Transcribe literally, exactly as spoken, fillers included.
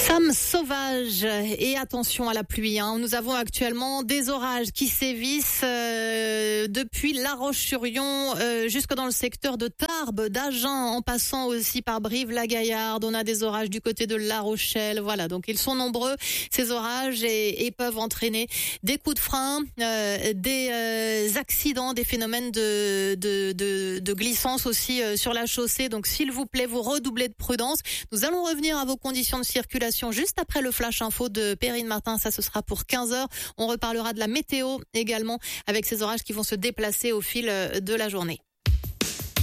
Sam sauvage et attention à la pluie. Hein. Nous avons actuellement des orages qui sévissent euh, depuis La Roche-sur-Yon euh, jusque dans le secteur de Tarbes, d'Agen, en passant aussi par Brive-la-Gaillarde. On a des orages du côté de La Rochelle. Voilà, donc ils sont nombreux ces orages et, et peuvent entraîner des coups de frein, euh, des euh, accidents, des phénomènes de, de, de, de glissance aussi euh, sur la chaussée. Donc s'il vous plaît, vous redoublez de prudence. Nous allons revenir à vos conditions de circulation juste après le flash info de Perrine Martin. Ça, ce sera pour quinze heures. On reparlera de la météo également avec ces orages qui vont se déplacer au fil de la journée.